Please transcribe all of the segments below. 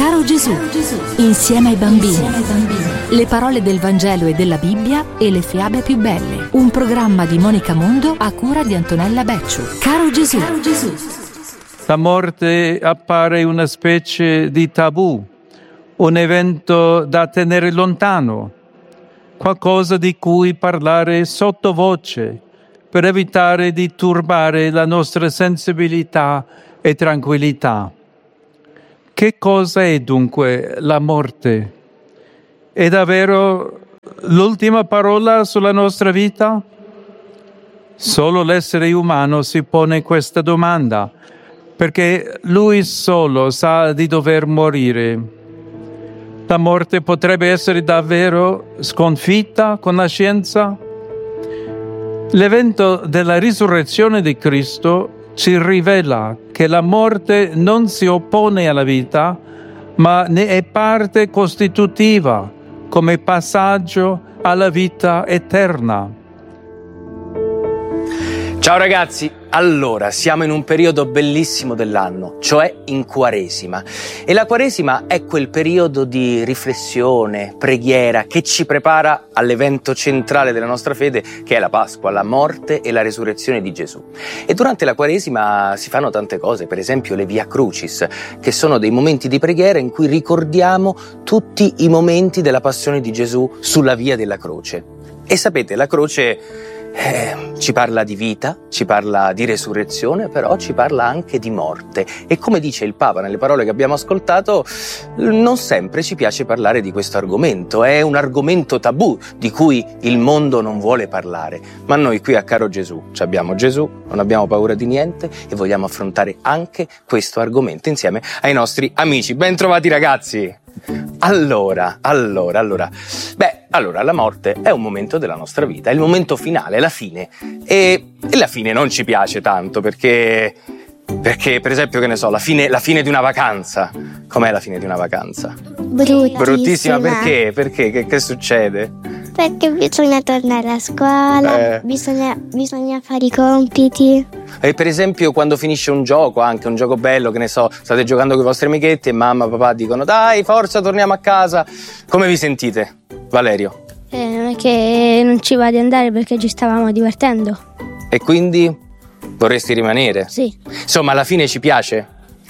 Caro Gesù, insieme ai bambini. Le parole del Vangelo e della Bibbia e le fiabe più belle. Un programma di Monica Mondo a cura di Antonella Becciu. Caro Gesù. La morte appare una specie di tabù, un evento da tenere lontano, qualcosa di cui parlare sottovoce per evitare di turbare la nostra sensibilità e tranquillità. Che cosa è dunque la morte? È davvero l'ultima parola sulla nostra vita? Solo l'essere umano si pone questa domanda, perché lui solo sa di dover morire. La morte potrebbe essere davvero sconfitta con la scienza? L'evento della risurrezione di Cristo ci rivela che la morte non si oppone alla vita, ma ne è parte costitutiva, come passaggio alla vita eterna. Ciao ragazzi, allora siamo in un periodo bellissimo dell'anno, cioè in Quaresima. E la Quaresima è quel periodo di riflessione, preghiera che ci prepara all'evento centrale della nostra fede, che è la Pasqua, la morte e la resurrezione di Gesù. E durante la Quaresima si fanno tante cose, per esempio le Via Crucis, che sono dei momenti di preghiera in cui ricordiamo tutti i momenti della passione di Gesù sulla via della croce. E sapete, la croce ci parla di vita, ci parla di resurrezione, però ci parla anche di morte. E come dice il Papa nelle parole che abbiamo ascoltato, non sempre ci piace parlare di questo argomento. È un argomento tabù di cui il mondo non vuole parlare. Ma noi qui a Caro Gesù abbiamo Gesù, non abbiamo paura di niente e vogliamo affrontare anche questo argomento insieme ai nostri amici. Ben trovati ragazzi! Allora, la morte è un momento della nostra vita, è il momento finale, è la fine. E la fine non ci piace tanto perché per esempio, che ne so, la fine di una vacanza. Com'è la fine di una vacanza? Bruttissima, perché? Perché? Che succede? Perché bisogna tornare a scuola, bisogna fare i compiti. E per esempio quando finisce un gioco, anche un gioco bello, che ne so, state giocando con i vostri amichetti e mamma e papà dicono dai, forza, torniamo a casa. Come vi sentite? Valerio? Non è che non ci va di andare perché ci stavamo divertendo. E quindi vorresti rimanere? Sì. Insomma, alla fine ci piace?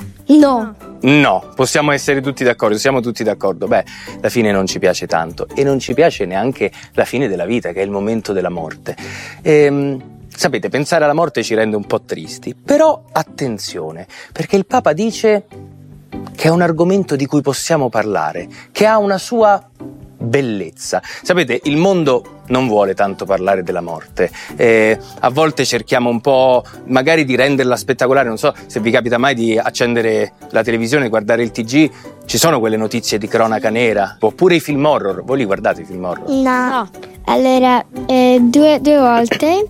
No, possiamo essere tutti d'accordo, siamo tutti d'accordo. Beh, la fine non ci piace tanto e non ci piace neanche la fine della vita, che è il momento della morte. Sapete, pensare alla morte ci rende un po' tristi, però attenzione, perché il Papa dice che è un argomento di cui possiamo parlare, che ha una sua bellezza. Sapete, il mondo non vuole tanto parlare della morte, a volte cerchiamo un po' magari di renderla spettacolare. Non so se vi capita mai di accendere la televisione e guardare il TG, ci sono quelle notizie di cronaca nera, oppure i film horror. Voi li guardate i film horror? No. Allora, due volte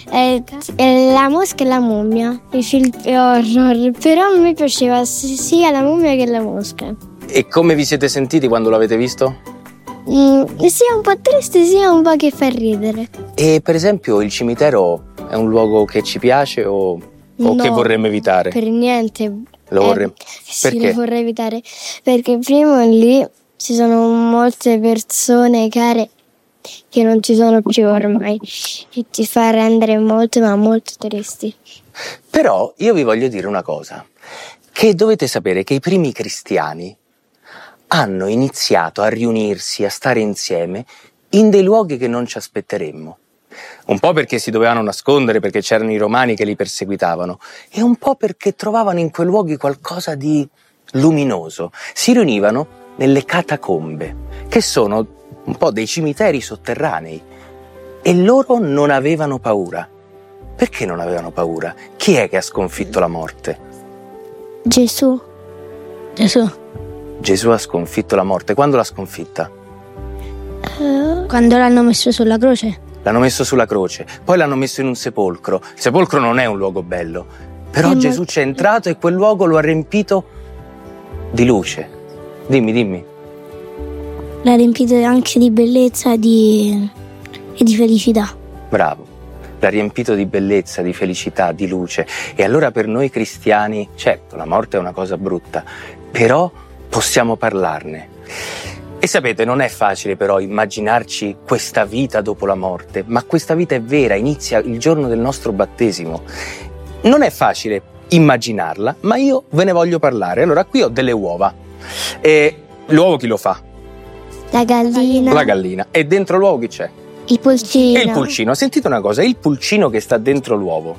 La mosca e la mummia, i film horror, però a me piaceva sia la mummia che la mosca. E come vi siete sentiti quando l'avete visto? Sia un po' triste sia un po' che fa ridere. E per esempio il cimitero è un luogo che ci piace o che vorremmo evitare? Per niente. Lo vorremmo. Sì, perché? Lo vorrei evitare perché prima lì ci sono molte persone care che non ci sono più ormai e ti fa rendere molto ma molto tristi. Però io vi voglio dire una cosa, che dovete sapere che i primi cristiani hanno iniziato a riunirsi, a stare insieme in dei luoghi che non ci aspetteremmo. Un po' perché si dovevano nascondere, perché c'erano i romani che li perseguitavano, e un po' perché trovavano in quei luoghi qualcosa di luminoso. Si riunivano nelle catacombe, che sono un po' dei cimiteri sotterranei, e loro non avevano paura. Perché non avevano paura? Chi è che ha sconfitto la morte? Gesù. Gesù ha sconfitto la morte. Quando l'ha sconfitta? Quando l'hanno messo sulla croce. L'hanno messo sulla croce, poi l'hanno messo in un sepolcro. Il sepolcro non è un luogo bello, però Gesù c'è entrato e quel luogo lo ha riempito di luce. Dimmi. L'ha riempito anche di bellezza e di felicità. Bravo. L'ha riempito di bellezza, di felicità, di luce. E allora per noi cristiani, certo, la morte è una cosa brutta, però possiamo parlarne. E sapete, non è facile però immaginarci questa vita dopo la morte, ma questa vita è vera, inizia il giorno del nostro battesimo. Non è facile immaginarla, ma io ve ne voglio parlare. Allora, qui ho delle uova. E l'uovo chi lo fa? La gallina. La gallina. E dentro l'uovo chi c'è? Il pulcino. E il pulcino. Sentite una cosa, il pulcino che sta dentro l'uovo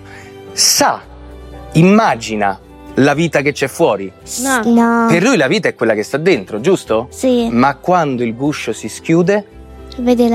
immagina la vita che c'è fuori? No. Per lui la vita è quella che sta dentro, giusto? Sì. Ma quando il guscio si schiude? Vede